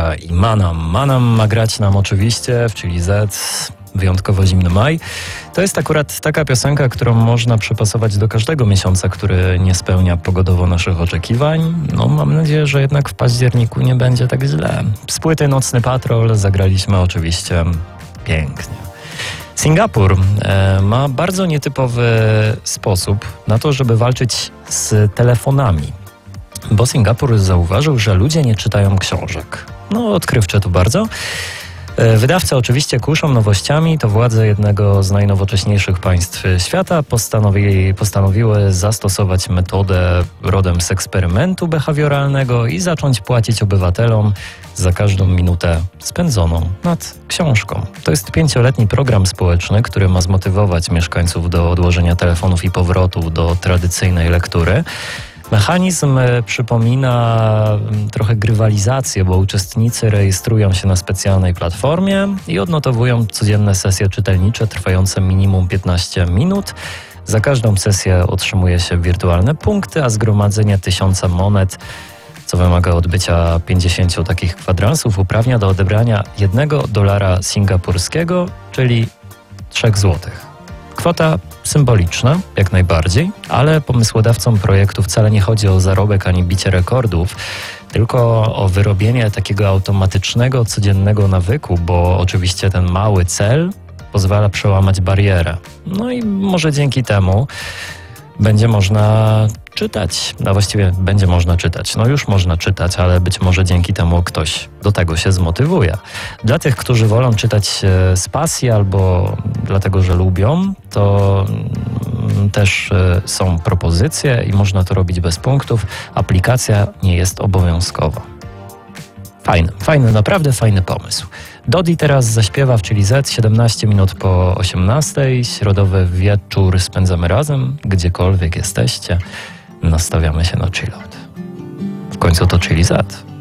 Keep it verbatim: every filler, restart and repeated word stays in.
Piosenka i Manam. Manam ma grać nam oczywiście w Chili Z, wyjątkowo zimny maj. To jest akurat taka piosenka, którą można przypasować do każdego miesiąca, który nie spełnia pogodowo naszych oczekiwań. No mam nadzieję, że jednak w październiku nie będzie tak źle. Z płyty Nocny Patrol zagraliśmy oczywiście pięknie. Singapur e, ma bardzo nietypowy sposób na to, żeby walczyć z telefonami. Bo Singapur zauważył, że ludzie nie czytają książek. No, odkrywcze to bardzo. Wydawcy oczywiście kuszą nowościami, to władze jednego z najnowocześniejszych państw świata postanowi, postanowiły zastosować metodę rodem z eksperymentu behawioralnego i zacząć płacić obywatelom za każdą minutę spędzoną nad książką. To jest pięcioletni program społeczny, który ma zmotywować mieszkańców do odłożenia telefonów i powrotu do tradycyjnej lektury. Mechanizm przypomina trochę grywalizację, bo uczestnicy rejestrują się na specjalnej platformie i odnotowują codzienne sesje czytelnicze trwające minimum piętnaście minut. Za każdą sesję otrzymuje się wirtualne punkty, a zgromadzenie tysiąca monet, co wymaga odbycia pięćdziesięciu takich kwadransów, uprawnia do odebrania jednego dolara singapurskiego, czyli trzech złotych. Kwota symboliczna, jak najbardziej, ale pomysłodawcom projektu wcale nie chodzi o zarobek ani bicie rekordów, tylko o wyrobienie takiego automatycznego, codziennego nawyku, bo oczywiście ten mały cel pozwala przełamać barierę. No i może dzięki temu będzie można czytać, a właściwie będzie można czytać. No już można czytać, ale być może dzięki temu ktoś do tego się zmotywuje. Dla tych, którzy wolą czytać z pasji albo dlatego, że lubią, to też są propozycje i można to robić bez punktów. Aplikacja nie jest obowiązkowa. Fajny, fajny, naprawdę fajny pomysł. Dodi teraz zaśpiewa w Chili Z siedemnaście minut po osiemnastej. Środowy wieczór spędzamy razem, gdziekolwiek jesteście. Nastawiamy się na chillout. W końcu to Chili Z.